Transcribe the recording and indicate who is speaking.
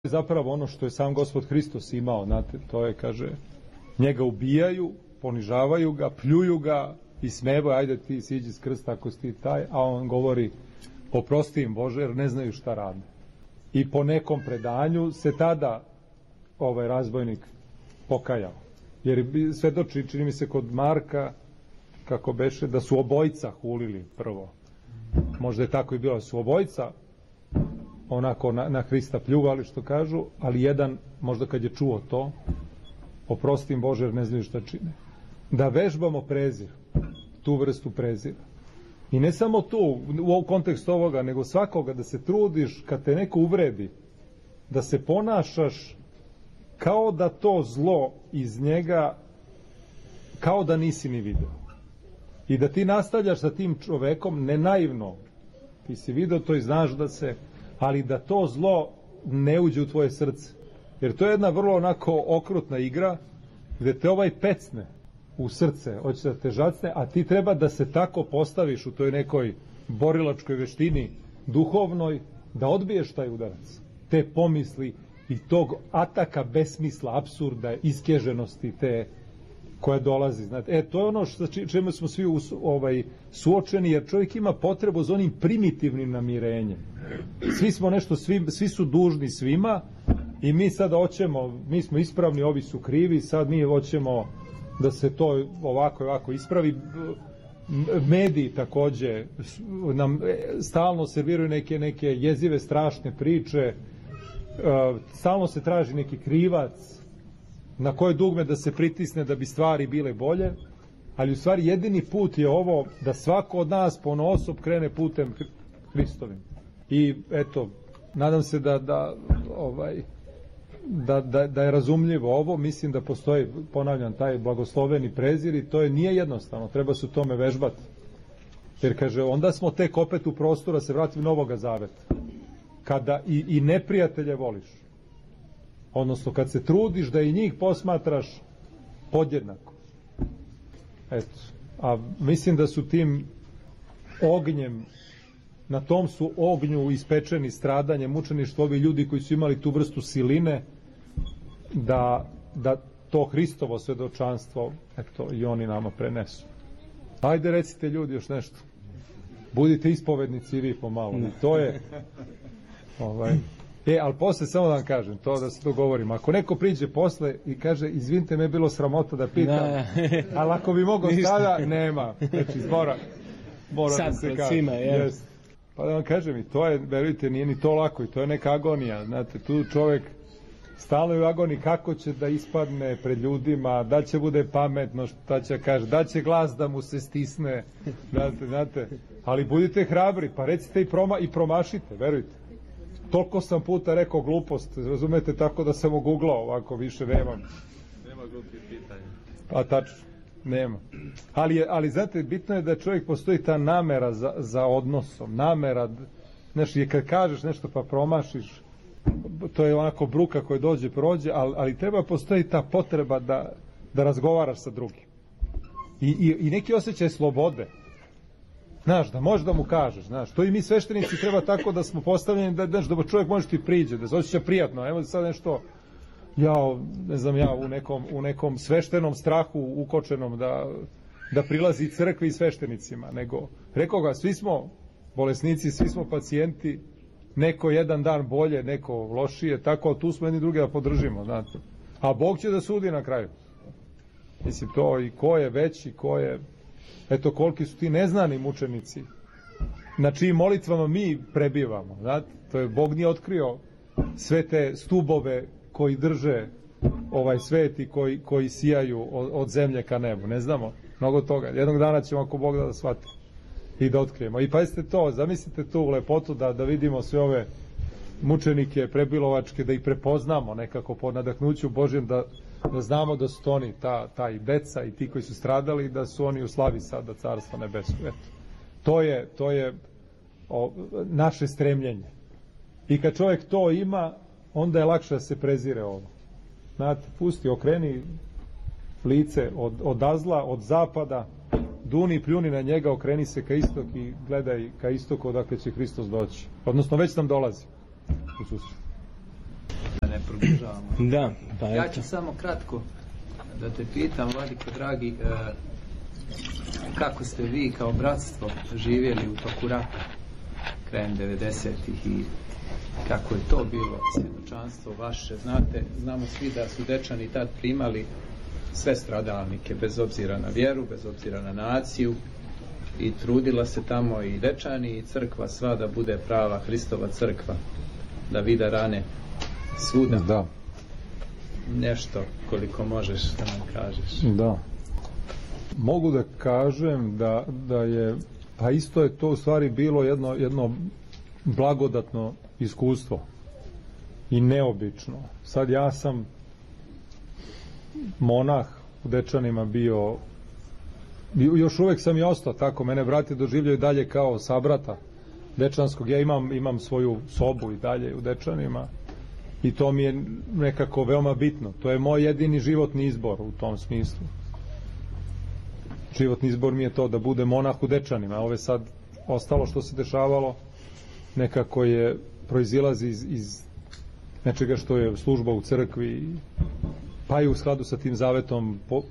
Speaker 1: zapravo ono što je sam Gospod Hristos imao, znate, to je, kaže, njega ubijaju, ponižavaju ga, pljuju ga, ismevaju, ajde ti siđi s krsta ako si ti taj, a on govori, oprosti im Bože, jer ne znaju šta rade. I po nekom predanju se tada razbojnik pokajao. Jer svedoči, čini mi se kod Marka, kako beše, da su obojica hulili prvo. Možda je tako i bilo, da su obojica onako na Hrista pljuvali, što kažu, ali jedan, možda kad je čuo to, oprosti im Bože, jer ne znaju šta čine. Da vežbamo prezir, tu vrstu prezira. I ne samo tu, u kontekstu ovoga, nego svakoga, da se trudiš, kad te neko uvredi, da se ponašaš kao da to zlo iz njega, kao da nisi ni video. I da ti nastavljaš sa tim čovekom, ne naivno, ti si video to i znaš da se, ali da to zlo ne uđe u tvoje srce. Jer to je jedna vrlo onako okrutna igra, gde te pecne u srce, hoće da te žacne, a ti treba da se tako postaviš u toj nekoj borilačkoj veštini duhovnoj, da odbiješ taj udarac, te pomisli i tog ataka besmisla, apsurda, iskeženosti te koja dolazi. Znate, to je ono čemu smo svi suočeni, jer čovjek ima potrebu za onim primitivnim namirenjem. Svi smo nešto, svi su dužni svima i mi sad hoćemo, mi smo ispravni, ovi su krivi, sad mi hoćemo da se to ovako ispravi. Mediji takođe nam stalno serviraju neke jezive, strašne priče, stalno se traži neki krivac na koje dugme da se pritisne da bi stvari bile bolje, ali u stvari jedini put je ovo da svako od nas ponaosob krene putem Hristovim. I eto, nadam se da je razumljivo ovo, mislim da postoji, ponavljam, taj blagosloveni prezir i to nije jednostavno, treba se u tome vežbati. Jer kaže, onda smo tek opet u prostoru da se vratim Novoga Zaveta. Kada i neprijatelje voliš. Odnosno, kad se trudiš da i njih posmatraš podjednako. Eto. A mislim da su tim ognjem, na tom su ognju ispečeni stradanje, mučeništvo, ovi ljudi koji su imali tu vrstu siline, da to Hristovo svedočanstvo, eto, i oni nama prenesu. Ajde, recite ljudi još nešto. Budite ispovednici i vi pomalo. I to je... ali posle samo da vam kažem, to da se dogovorim. Ako neko priđe posle i kaže, izvinite, me je bilo sramota da pitam, ali ako bi mogao sada, nema. Znači, mora da se kaže.
Speaker 2: Svima,
Speaker 1: pa da vam kažem, i to je, verujte, nije ni to lako, i to je neka agonija. Znate, tu čovek stalno je u agoniji kako će da ispadne pred ljudima, da će bude pametno, šta će kaže, da će glas da mu se stisne, znate, ali budite hrabri, pa recite i promašite, verujte. Toliko sam puta rekao glupost, razumete, tako da sam oguglao, ovako više nemam.
Speaker 3: Nema glupih pitanja.
Speaker 1: Pa tačno, nema. Ali znate, bitno je da čovjek postoji ta namera za odnosom, namera, znači, kad kažeš nešto pa promašiš, to je onako bruka koja dođe, prođe, ali treba postoji ta potreba da razgovaraš sa drugim. I neki osjećaj slobode. Znaš, da možeš da mu kažeš, znaš, to i mi sveštenici treba tako da smo postavljeni da čovjek može ti priđe, da se osjeća prijatno, evo sad nešto, u nekom sveštenom strahu ukočenom da prilazi crkvi i sveštenicima, nego, rekao ga, svi smo bolesnici, svi smo pacijenti, neko jedan dan bolje, neko lošije, tako, tu smo jedni drugi da podržimo, znate, a Bog će da sudi na kraju. Mislim, to i ko je veći, ko je... Eto, koliki su ti neznani mučenici na čijim molitvama mi prebivamo, znate, to je Bog nije otkrio sve te stubove koji drže ovaj svet i koji sijaju od zemlje ka nebu, ne znamo mnogo toga, jednog dana ćemo ako Bog da shvati i da otkrijemo. I pazite to, zamislite tu lepotu da vidimo sve ove mučenike prebilovačke, da ih prepoznamo nekako po nadahnuću Božjem, da znamo da su oni, ta i deca i ti koji su stradali, da su oni u slavi sada Carstva nebesko. Eto. To je naše stremljenje. I kad čovjek to ima, onda je lakše da se prezire ovo. Znate, pusti, okreni lice od azla, od zapada, duni, pljuni na njega, okreni se ka istok i gledaj ka istoku odakle će Hristos doći. Odnosno, već nam dolazi u susret.
Speaker 2: podržavamo.
Speaker 4: Da, pa
Speaker 2: Ja
Speaker 4: eto.
Speaker 2: ću samo kratko da te pitam, Vladiko dragi, kako ste vi kao bratstvo živjeli u toku rata krajem 90-ih i kako je to bilo svjedočanstvo vaše? Znamo svi da su Dečani tad primali sve stradalnike, bez obzira na vjeru, bez obzira na naciju, i trudila se tamo i Dečani i crkva sva da bude prava Hristova crkva, da vide rane svuda.
Speaker 1: Da.
Speaker 2: Nešto koliko možeš da nam kažeš.
Speaker 1: Da. Mogu da kažem da je, pa isto je to u stvari bilo jedno blagodatno iskustvo i neobično. Sad ja sam monah u Dečanima bio, još uvek sam i ostao tako, mene brati doživljaju dalje kao sabrata Dečanskog. Ja imam svoju sobu i dalje u Dečanima i to mi je nekako veoma bitno. To je moj jedini životni izbor u tom smislu. Životni izbor mi je to da bude monah u Dečanima. Ove sad ostalo što se dešavalo nekako je proizilazi iz nečega što je služba u crkvi, pa i u skladu sa tim zavetom